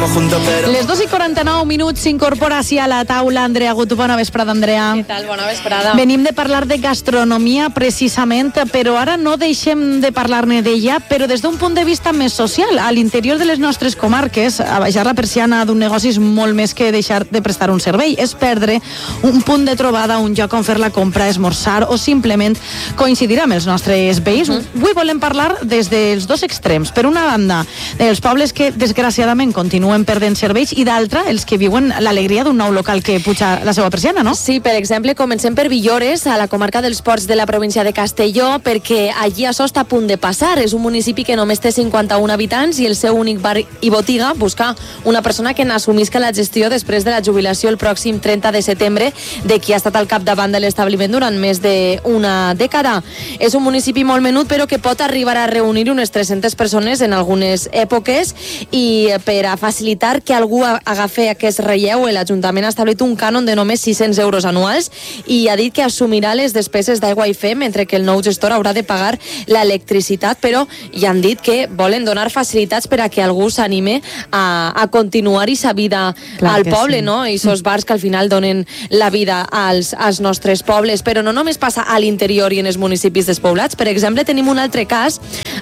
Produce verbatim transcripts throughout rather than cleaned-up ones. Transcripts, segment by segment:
estamos juntos pero... Les dos i quaranta-nou minuts s'incorpora així a la taula Andrea Gut. Bona vesprada, Andrea. Què tal? Bona vesprada. Venim de parlar de gastronomia precisament, però ara no deixem de parlar-ne d'ella, però des d'un punt de vista més social. A l'interior de les nostres comarques, abaixar la persiana d'un negoci és molt més que deixar de prestar un servei. És perdre un punt de trobada, un lloc on fer la compra, esmorzar o simplement coincidir amb els nostres veïns. Uh -huh. Avui volem parlar des dels dos extrems. Per una banda, els pobles que desgraciadament continuen perdent serveis i d'altra, els que viuen l'alegria d'un nou local que puja la seva persiana, no? Sí, per exemple, comencem per Villores, a la comarca dels Ports de la província de Castelló, perquè allí això està a punt de passar. És un municipi que només té cinquanta-un habitants i el seu únic bar i botiga busca una persona que n'assumisca la gestió després de la jubilació el pròxim trenta de setembre de qui ha estat al capdavant de l'establiment durant més d'una dècada. És un municipi molt menut, però que pot arribar a reunir unes tres-centes persones en algunes èpoques, i per a facilitar que algú agafi aquest relleu, l'Ajuntament ha establit un cànon de només sis-cents euros anuals i ha dit que assumirà les despeses d'aigua i fe, mentre que el nou gestor haurà de pagar l'electricitat, però ja han dit que volen donar facilitats per a que algú s'anime a, a continuar i sa vida Clar al poble, sí. no? I sos bars que al final donen la vida als, als nostres pobles. Però no només passa a l'interior i en els municipis despoblats. Per exemple, tenim un altre cas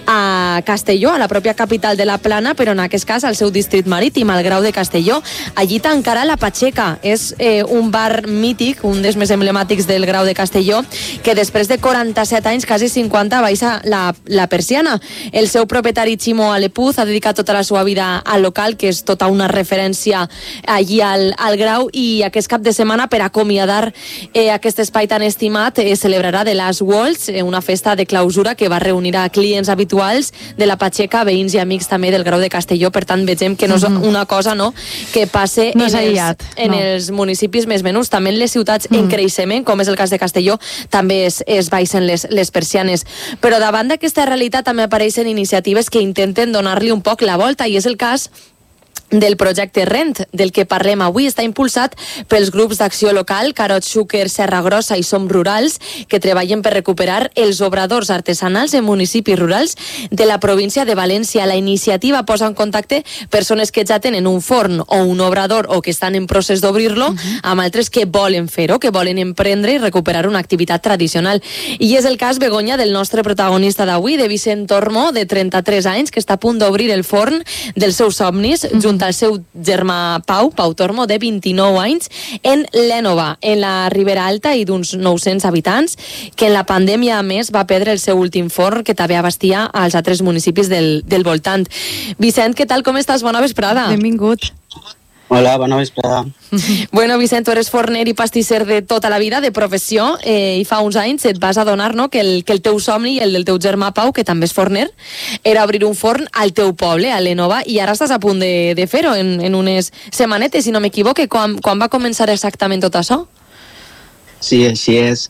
a Castelló, a la pròpia capital de la Plana, però en aquest cas al seu districte marítim, al Grau de Castelló. Allí tancarà la Pacheca. És eh, un bar mític, un dels més emblemàtics del Grau de Castelló, que després de quaranta-set anys, quasi cinquanta, baixa la, la persiana. El seu propietari, Ximo Alepuz, ha dedicat tota la seva vida al local, que és tota una referència allí al, al Grau, i aquest cap de setmana, per acomiadar eh, aquest espai tan estimat, eh, celebrarà The Last Waltz, eh, una festa de clausura que va reunir a clients habituals de la Pacheca, veïns i amics també del Grau de Castelló. Per tant, vegem que no és una cosa no, que passe no en, aïllat, els, en no. els municipis més menuts. També en les ciutats mm. en creixement, com és el cas de Castelló, també es, es baixen les, les persianes. Però davant d'aquesta realitat també apareixen iniciatives que intenten donar-li un poc la volta, i és el cas del projecte Rent, del que parlem avui. Està impulsat pels grups d'acció local Carot Xúquer, Serra Grossa i Som Rurals, que treballen per recuperar els obradors artesanals en municipis rurals de la província de València. La iniciativa posa en contacte persones que ja tenen un forn o un obrador o que estan en procés d'obrir-lo uh-huh. amb altres que volen fer-ho, que volen emprendre i recuperar una activitat tradicional. I és el cas, Begoña, del nostre protagonista d'avui, de Vicent Tormo, de trenta-tres anys, que està a punt d'obrir el forn dels seus somnis, uh-huh. junt al seu germà Pau, Pau Tormo, de vint-i-nou anys, en l'Énova, en la Ribera Alta, i d'uns nou-cents habitants, que en la pandèmia, a més, va perdre el seu últim forn, que també abastia als altres municipis del, del voltant. Vicent, què tal, com estàs? Bona vesprada. Benvingut. Hola, bona vesprada. Bueno, Vicent, tu eres forner i pastisser de tota la vida, de professió, eh, i fa uns anys et vas adonar, no?, que el, que el teu somni i el del teu germà Pau, que també és forner, era obrir un forn al teu poble, a l'Énova, i ara estàs a punt de, de fer-ho en, en unes setmanetes, si no m'equivoque. Quan, quan va començar exactament tot això? Sí, així és.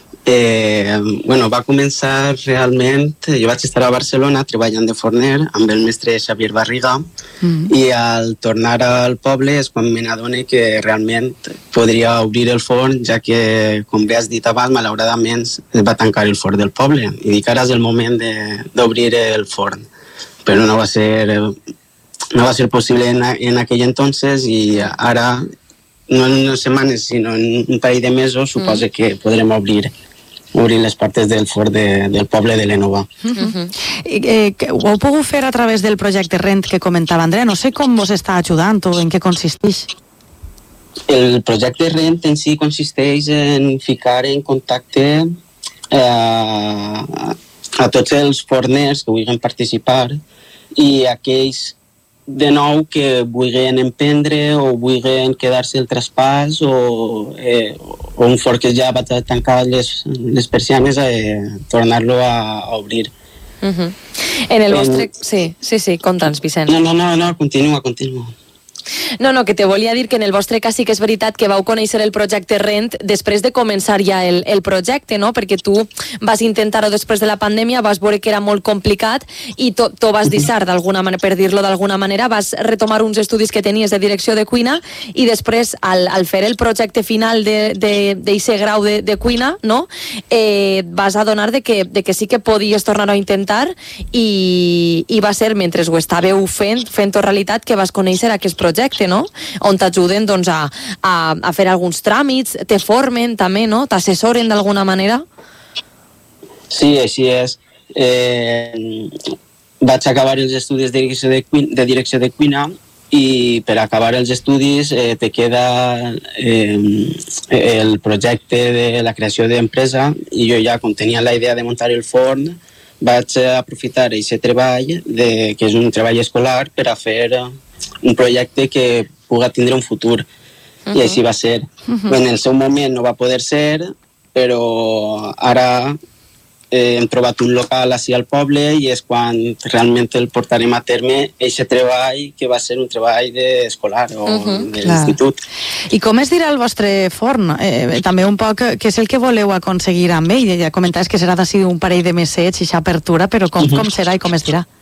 Eh, bueno, va començar realment, jo vaig estar a Barcelona treballant de forner amb el mestre Xavier Barriga mm. i al tornar al poble és quan me n'adone que realment podria obrir el forn, ja que, com bé has dit abans, malauradament es va tancar el forn del poble, i dic ara és el moment d'obrir el forn, però no va ser no va ser possible en, en aquell entonces, i ara no en unes setmanes sinó en un parell de mesos suposo mm. que podrem obrir obrir les portes del forn de, del poble de l'Énova. Uh-huh. eh, ho heu pogut fer a través del projecte Rent que comentava Andrea. No sé com vos està ajudant o en què consisteix. El projecte Rent en si consisteix en ficar en contacte eh, a tots els forners que vulguin participar i aquells de nou que vulguin emprendre o vulguin quedar-se el traspàs o, eh, o un forn que ja va tancar les, les persianes a eh, tornar-lo a, a obrir. Uh-huh. En el vostre... En... Sí, sí, sí, conta'ns, Vicent. No, no, no, no, continua, continua. No, no, que te volia dir que en el vostre cas sí que és veritat que vau conèixer el projecte Rent després de començar ja el, el projecte, no? Perquè tu vas intentar-ho després de la pandèmia, vas veure que era molt complicat i t'ho vas deixar d'alguna manera, per dir-lo d'alguna manera, vas retomar uns estudis que tenies de direcció de cuina i després, al, al fer el projecte final d'eixe grau de, de cuina, no? Eh, vas adonar de que, de que sí que podies tornar-ho a intentar i, i va ser mentre ho estàveu fent, fent-ho realitat, que vas conèixer aquest projecte, no? On t'ajuden doncs, a, a, a fer alguns tràmits, te formen també, no? T'assessoren d'alguna manera? Sí, així és. Eh, vaig acabar els estudis de direcció de, cuina, de direcció de cuina i per acabar els estudis eh, te queda eh, el projecte de la creació d'empresa i jo ja, com tenia la idea de muntar el forn, vaig aprofitar aquest treball, de, que és un treball escolar, per a fer un projecte que pugui tindre un futur. Uh-huh. I així va ser. Uh-huh. En el seu moment no va poder ser, però ara eh, hem trobat un local així al poble i és quan realment el portarem a terme aquest treball que va ser un treball d'escolar o uh-huh. de l'institut. I com es dirà el vostre forn? Eh, també un poc, què és el que voleu aconseguir amb ell? Ja comentaves que serà d'ací un parell de mesets i aquesta apertura, però com, uh-huh. com serà i com es dirà?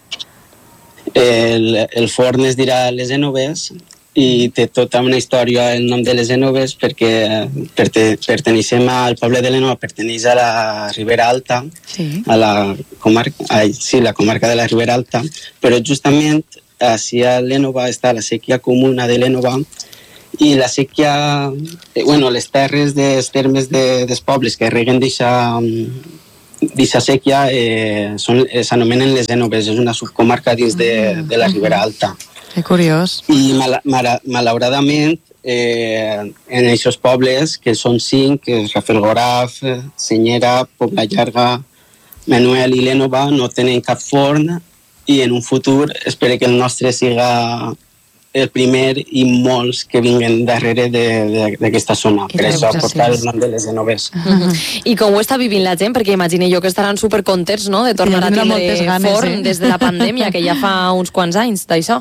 El, el forn es dirà Les Ènoves i té tota una història el nom de Les Ènoves perquè perte, perteneixem al poble de l'Ènova, perteneix a la Ribera Alta, sí. a la comarca, ai, sí, la comarca de la Ribera Alta, però justament així a l'Ènova està la sèquia comuna de l'Ènova i la sèquia, eh, bueno, les terres dels termes de, dels pobles que reguen d'aquesta D'aquesta sèquia eh, s'anomenen Les Ènoves, és una subcomarca dins de, de la Ribera Alta. Que curiós. I mal, mal, malauradament eh, en aquests pobles, que són cinc, que és Rafelgoraf, Senyera, Pobla Llarga, Manuel i l'Ènova, no tenen cap forn i en un futur espero que el nostre siga el primer i molts que vinguen darrere d'aquesta zona. Per això portar el nom de Les Ènoves. Uh-huh. I com ho està vivint la gent? Perquè imagino jo que estaran supercontents, no?, de tornar a tindre ganes, forn eh? Des de la pandèmia, que ja fa uns quants anys d'això.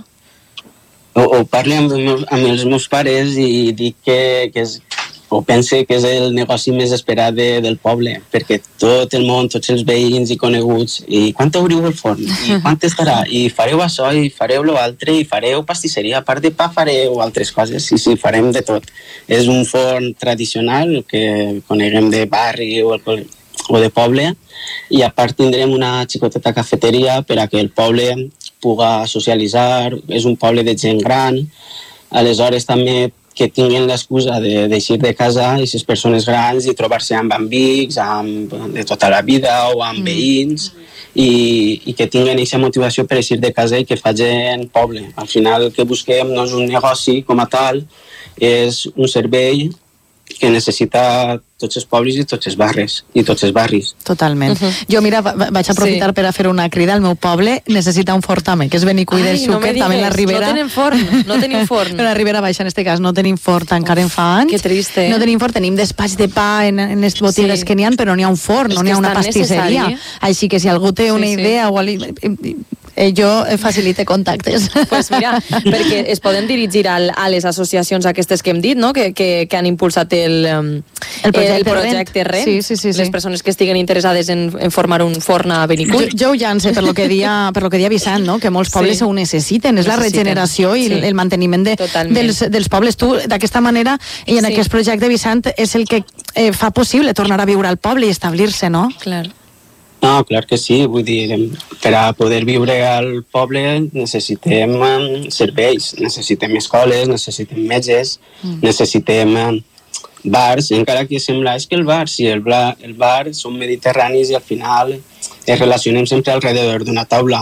O, o parlo amb, amb els meus pares i dic que, que és, o pense que és el negoci més esperat de, del poble, perquè tot el món, tots els veïns i coneguts, i quan obriu el forn, i quan estarà, i fareu això, i fareu l'altre, i fareu pastisseria, a part de pa fareu altres coses, i sí, farem de tot. És un forn tradicional que coneguem de barri o, el, o de poble, i a part tindrem una xicoteta cafeteria per a que el poble puga socialitzar, és un poble de gent gran, aleshores també que tinguin l'excusa de d'eixir de casa aquestes persones grans i trobar-se amb amics, amb, de tota la vida o amb mm. veïns i, i que tinguin aquesta motivació per eixir de casa i que facin poble. Al final el que busquem no és un negoci com a tal, és un servei que necessita tots els pobles i tots els barris i tots els barris. Totalment. Uh-huh. Jo, mira, vaig aprofitar sí. per a fer una crida al meu poble, necessita un forn també, que és Benicull del Xúquer, no també la Ribera. No tenen forn, no tenim forn. Però la Ribera Baixa, en este cas, no tenim forn, encara en fa anys. Que triste. No tenim forn, tenim despatx de pa en, en les botigues sí. que n'hi ha, però n'hi ha un forn, és no n'hi ha una pastisseria. Necessari. Així que si algú té una sí, idea sí. o... Eh, jo facilite contactes. Pues mira, perquè es poden dirigir al, a les associacions aquestes que hem dit, no? que, que, que han impulsat el, el projecte, el projecte Rent. Sí, sí, sí, sí. Les persones que estiguen interessades en, en formar un forn a Benicull. Jo, jo ho llanço per lo que dia, per lo que dia Vicent, no? Que molts pobles sí. ho necessiten, és necessiten. La regeneració i sí. el manteniment de, dels, dels pobles. Tu, d'aquesta manera, i en sí. aquest projecte, Vicent, és el que eh, fa possible tornar a viure al poble i establir-se, no? Clar. No, clar que sí, vull dir, per a poder viure al poble necessitem serveis, necessitem escoles, necessitem metges, mm. necessitem bars, encara que sembla és que el bar, sí, el bar, el bar són mediterranis i al final es relacionem sempre alrededor d'una taula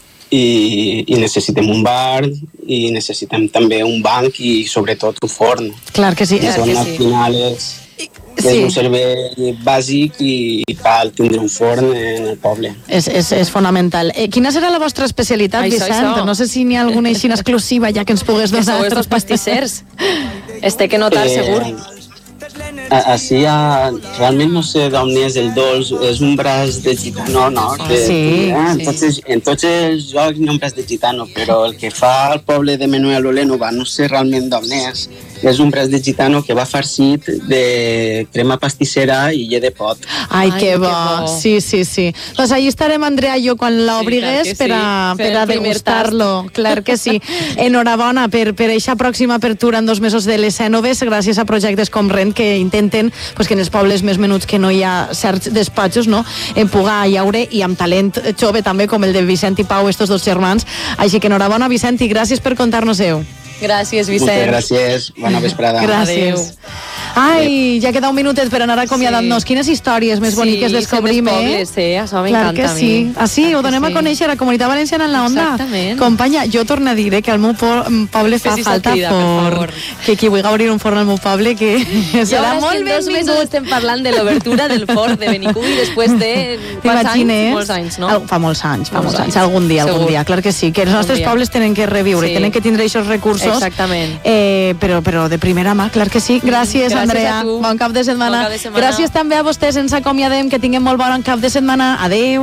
i, i necessitem un bar i necessitem també un banc i sobretot un forn. Clar que sí. I són al final és... és sí. un servei bàsic i cal tindre un forn en el poble. És, és, és fonamental. Eh, quina serà la vostra especialitat, això, Vicent? Això. No sé si n'hi ha alguna aixina exclusiva ja que ens pogués donar. Que sou els pastissers. Este que notar, eh, segur. Així, realment no sé d'on és el dolç, és un braç de gitano, no? De, sí, eh? en, sí. tots els, en tots els jocs hi ha un braç de gitano, però el que fa el poble de Menuel Olènova no sé realment d'on és. És un braç de gitano que va farcit de crema pastissera i llet de pot. Ai, Ai, que bo. que bo. Sí, sí, sí. Doncs allí estarem, Andrea i jo, quan l'obrigues Sí, per a, sí. per a Per el primer degustar-lo. Clar que sí. Enhorabona per per eixa pròxima apertura en dos mesos de les Cènoves, gràcies a projectes com Rent que intenten pues, que en els pobles més menuts que no hi ha certs despatxos, no? en pugar llaure i amb talent jove també, com el de Vicent i Pau, estos dos germans. Així que enhorabona, Vicent, i gràcies per contar-nos-ho. Gràcies, Vicent. Moltes gràcies. Bona vesprada. Gràcies. Adéu. Ai, ja queda un minutet per anar acomiadant-nos. Sí. Quines històries més boniques sí, descobrim, eh? Pobles, eh? Això Clar m'encanta que a mi. sí. Ah, sí, Clar ho que donem sí. a conèixer a Comunitat Valenciana en la Onda. Exactament. Companya, jo torno a dir eh, que al meu po poble fa Fes-hi falta crida, per forn. favor. Que qui vulgui obrir un forn al meu poble, que I serà ara és molt que en dos mesos benvingut. estem parlant de l'obertura del fort de Benicull després de quants anys? T'imagines? Molts anys, no? Al- Fa molts anys, fa Molts molts anys. anys. Algun dia, algun Segur. dia, clar que sí. Que els nostres dia. pobles tenen que reviure, Sí. tenen que tindre aquests recursos. Exactament. Eh, però, però de primera mà, clar que sí. Gràcies, Gràcies Andrea. a tu. Bon cap de setmana. Bon cap de setmana. Gràcies també a vostès. Ens acomiadem. Que tinguem molt bon cap de setmana. Adéu.